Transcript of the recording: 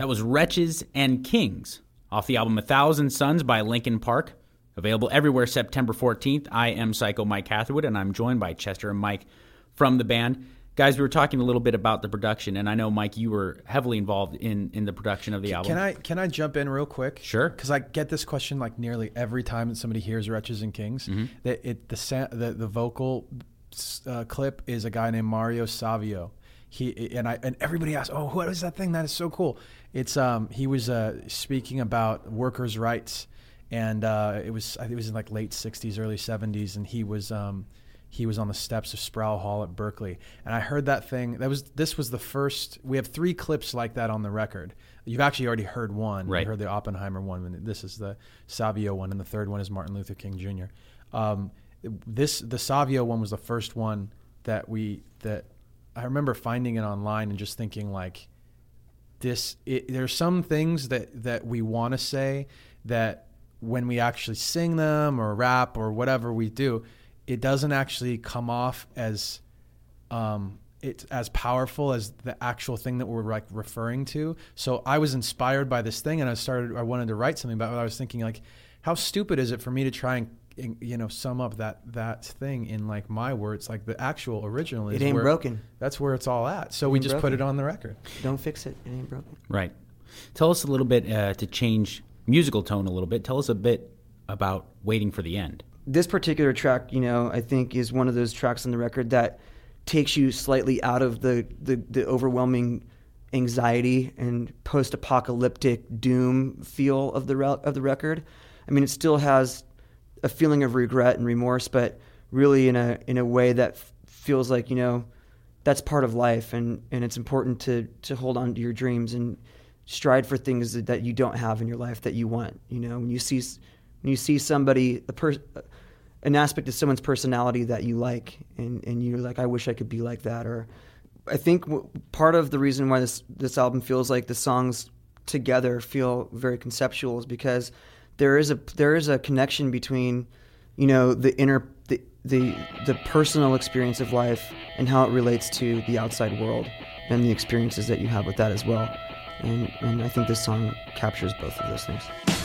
That was Wretches and Kings off the album 1,000 Suns by Linkin Park. Available everywhere September 14th. I am Psycho Mike Catherwood, and I'm joined by Chester and Mike from the band. Guys, we were talking a little bit about the production, and I know, Mike, you were heavily involved in the production of the album. Can I jump in real quick? Sure. Because I get this question like nearly every time that somebody hears Wretches and Kings. Mm-hmm. That the vocal clip is a guy named Mario Savio. And everybody asks, "Oh, what is that thing? That is so cool." It's he was speaking about workers' rights, and it was in like late '60s, early '70s, and he was on the steps of Sproul Hall at Berkeley, and I heard that thing. This was the first. We have 3 clips like that on the record. You've actually already heard one. Right. You heard the Oppenheimer one. And this is the Savio one, and the third one is Martin Luther King Jr. The Savio one was the first one that I remember finding it online and just thinking like, there's some things that we want to say that when we actually sing them or rap or whatever we do, it doesn't actually come off as it's as powerful as the actual thing that we're like referring to. So I was inspired by this thing, and I wanted to write something about it. I was thinking like, how stupid is it for me to try and sum up that thing in like my words? Like the actual original is it ain't broken. That's where it's all at. So we just put it on the record. Don't fix it. It ain't broken. Right. Tell us a little bit, to change musical tone a little bit, tell us a bit about Waiting for the End. This particular track, I think is one of those tracks on the record that takes you slightly out of the overwhelming anxiety and post-apocalyptic doom feel of the record. I mean, it still has a feeling of regret and remorse, but really in a way that feels like, that's part of life, and it's important to hold on to your dreams and strive for things that you don't have in your life that you want. When you see somebody, an aspect of someone's personality that you like, and you're like, I wish I could be like that. Or I think part of the reason why this album feels like the songs together feel very conceptual is because there is a connection between, the personal experience of life and how it relates to the outside world and the experiences that you have with that as well. And I think this song captures both of those things.